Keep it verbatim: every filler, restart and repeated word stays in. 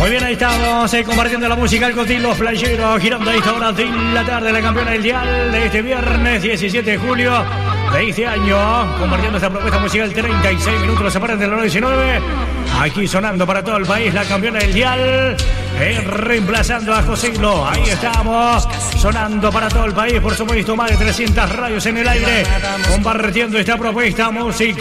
Muy bien, ahí estamos eh, compartiendo la música al Cotín, los playeros, girando a esta hora de la tarde, la campeona del dial de este viernes diecisiete de julio de este año, compartiendo esta propuesta musical. Treinta y seis minutos los separan de la hora diecinueve, aquí sonando para todo el país, la campeona del dial, eh, reemplazando a José Lo. Ahí estamos, sonando para todo el país, por supuesto, más de trescientas radios en el aire, compartiendo esta propuesta musical.